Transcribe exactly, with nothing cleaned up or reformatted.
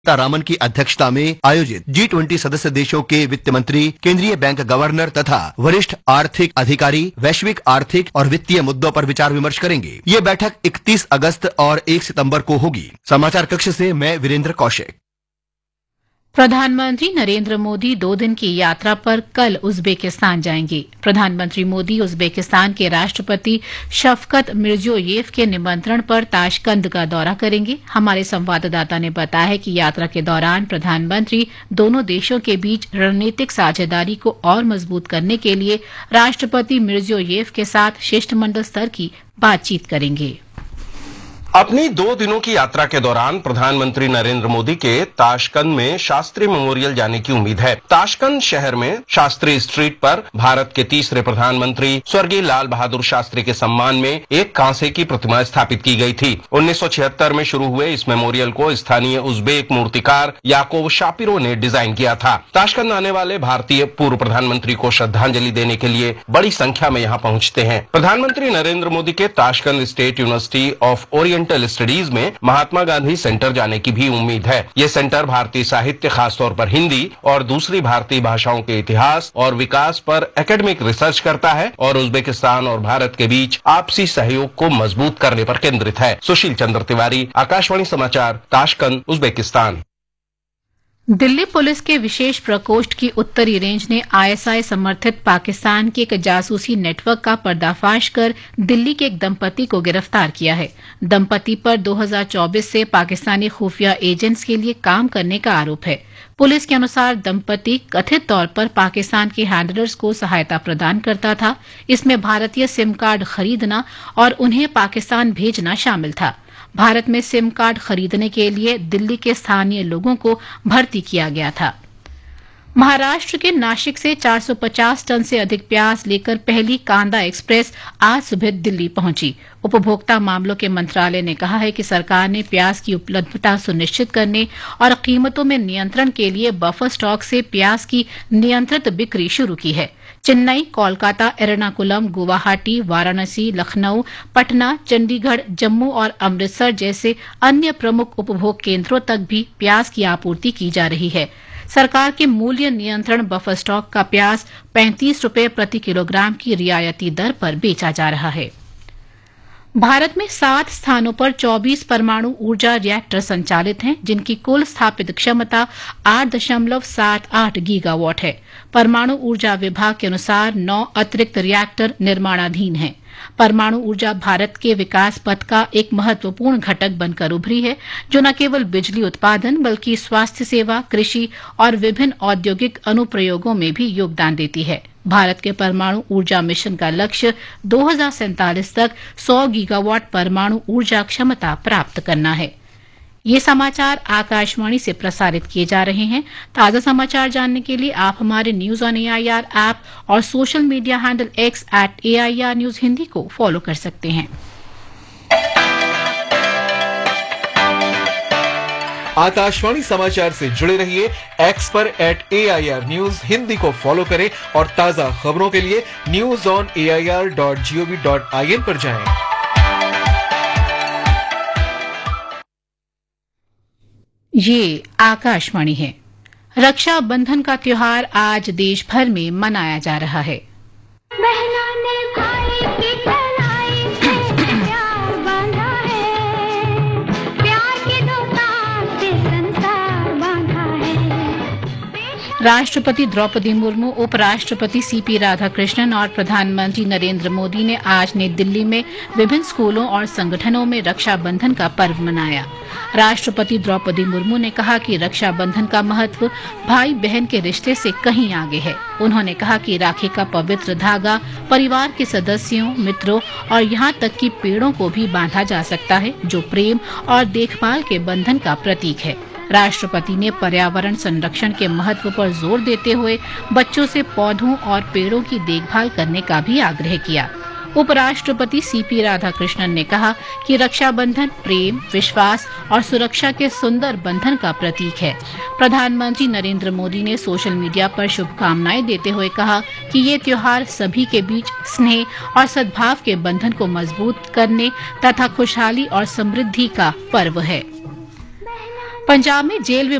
सीतारामन की अध्यक्षता में आयोजित जी ट्वेंटी सदस्य देशों के वित्त मंत्री, केंद्रीय बैंक गवर्नर तथा वरिष्ठ आर्थिक अधिकारी वैश्विक आर्थिक और वित्तीय मुद्दों पर विचार विमर्श करेंगे। ये बैठक इकतीस अगस्त और एक सितंबर को होगी। समाचार कक्ष से मैं वीरेंद्र कौशिक। प्रधानमंत्री नरेंद्र मोदी दो दिन की यात्रा पर कल उज्बेकिस्तान जाएंगे। प्रधानमंत्री मोदी उज्बेकिस्तान के राष्ट्रपति शफकत मिर्जियोयेव के निमंत्रण पर ताशकंद का दौरा करेंगे। हमारे संवाददाता ने बताया है कि यात्रा के दौरान प्रधानमंत्री दोनों देशों के बीच रणनीतिक साझेदारी को और मजबूत करने के लिए राष्ट्रपति मिर्जियोयेव के साथ शिष्टमंडल स्तर की बातचीत करेंगे। अपनी दो दिनों की यात्रा के दौरान प्रधानमंत्री नरेंद्र मोदी के ताशकंद में शास्त्री मेमोरियल जाने की उम्मीद है। ताशकंद शहर में शास्त्री स्ट्रीट पर भारत के तीसरे प्रधानमंत्री स्वर्गीय लाल बहादुर शास्त्री के सम्मान में एक कांसे की प्रतिमा स्थापित की गई थी। उन्नीस सौ छिहत्तर में शुरू हुए इस मेमोरियल को स्थानीय उज्बेक मूर्तिकार याकूब शापिरो ने डिजाइन किया था। ताशकंद आने वाले भारतीय पूर्व प्रधानमंत्री को श्रद्धांजलि देने के लिए बड़ी संख्या में यहाँ पहुंचते हैं। प्रधानमंत्री नरेंद्र मोदी के Tashkent state university of oriental studies में महात्मा गांधी सेंटर जाने की भी उम्मीद है। ये सेंटर भारतीय साहित्य, खासतौर पर हिंदी और दूसरी भारतीय भाषाओं के इतिहास और विकास पर एकेडमिक रिसर्च करता है और उज्बेकिस्तान और भारत के बीच आपसी सहयोग को मजबूत करने पर केंद्रित है। सुशील चंद्र तिवारी, आकाशवाणी समाचार, ताशकंद, उज्बेकिस्तान। दिल्ली पुलिस के विशेष प्रकोष्ठ की उत्तरी रेंज ने आईएसआई समर्थित पाकिस्तान के एक जासूसी नेटवर्क का पर्दाफाश कर दिल्ली के एक दंपति को गिरफ्तार किया है। दंपति पर दो हज़ार चौबीस से पाकिस्तानी खुफिया एजेंट्स के लिए काम करने का आरोप है। पुलिस के अनुसार दंपति कथित तौर पर पाकिस्तान के हैंडलर्स को सहायता प्रदान करता था। इसमें भारतीय सिम कार्ड खरीदना और उन्हें पाकिस्तान भेजना शामिल था। भारत में सिम कार्ड खरीदने के लिए दिल्ली के स्थानीय लोगों को भर्ती किया गया था। महाराष्ट्र के नासिक से चार सौ पचास टन से अधिक प्याज लेकर पहली कांदा एक्सप्रेस आज सुबह दिल्ली पहुंची। उपभोक्ता मामलों के मंत्रालय ने कहा है कि सरकार ने प्याज की उपलब्धता सुनिश्चित करने और कीमतों में नियंत्रण के लिए बफर स्टॉक से प्याज की नियंत्रित बिक्री शुरू की है। चेन्नई, कोलकाता, एर्नाकुलम, गुवाहाटी, वाराणसी, लखनऊ, पटना, चंडीगढ़, जम्मू और अमृतसर जैसे अन्य प्रमुख उपभोग केंद्रों तक भी प्याज की आपूर्ति की जा रही है। सरकार के मूल्य नियंत्रण बफर स्टॉक का प्याज पैंतीस रुपए प्रति किलोग्राम की रियायती दर पर बेचा जा रहा है। भारत में सात स्थानों पर चौबीस परमाणु ऊर्जा रिएक्टर संचालित हैं, जिनकी कुल स्थापित क्षमता आठ दशमलव सात आठ गीगावाट है। परमाणु ऊर्जा विभाग के अनुसार नौ अतिरिक्त रिएक्टर निर्माणाधीन हैं। परमाणु ऊर्जा भारत के विकास पथ का एक महत्वपूर्ण घटक बनकर उभरी है, जो न केवल बिजली उत्पादन बल्कि स्वास्थ्य सेवा, कृषि और विभिन्न औद्योगिक अनुप्रयोगों में भी योगदान देती है। भारत के परमाणु ऊर्जा मिशन का लक्ष्य दो हज़ार सैंतालीस तक सौ गीगावाट परमाणु ऊर्जा क्षमता प्राप्त करना है। ये समाचार आकाशवाणी से प्रसारित किए जा रहे हैं। ताजा समाचार जानने के लिए आप हमारे न्यूज ऑन एआईआर ऐप और social media handle x eight AIR news Hindi को फॉलो कर सकते हैं। आकाशवाणी समाचार से जुड़े रहिए। एक्स पर एट एआईआर न्यूज हिंदी को फॉलो करें और ताजा खबरों के लिए news on AIR dot gov dot IN पर जाएं। ये आकाशवाणी है। रक्षाबंधन का त्योहार आज देश भर में मनाया जा रहा है। राष्ट्रपति द्रौपदी मुर्मू, उपराष्ट्रपति सीपी राधाकृष्णन और प्रधानमंत्री नरेंद्र मोदी ने आज नई दिल्ली में विभिन्न स्कूलों और संगठनों में रक्षाबंधन का पर्व मनाया। राष्ट्रपति द्रौपदी मुर्मू ने कहा कि रक्षाबंधन का महत्व भाई बहन के रिश्ते से कहीं आगे है। उन्होंने कहा कि राखी का पवित्र धागा परिवार के सदस्यों, मित्रों और यहाँ तक कि पेड़ों को भी बांधा जा सकता है, जो प्रेम और देखभाल के बंधन का प्रतीक है। राष्ट्रपति ने पर्यावरण संरक्षण के महत्व पर जोर देते हुए बच्चों से पौधों और पेड़ों की देखभाल करने का भी आग्रह किया। उपराष्ट्रपति सीपी राधाकृष्णन ने कहा कि रक्षाबंधन प्रेम, विश्वास और सुरक्षा के सुंदर बंधन का प्रतीक है। प्रधानमंत्री नरेंद्र मोदी ने सोशल मीडिया पर शुभकामनाएं देते हुए कहा कि ये त्योहार सभी के बीच स्नेह और सद्भाव के बंधन को मजबूत करने तथा खुशहाली और समृद्धि का पर्व है। पंजाब में जेल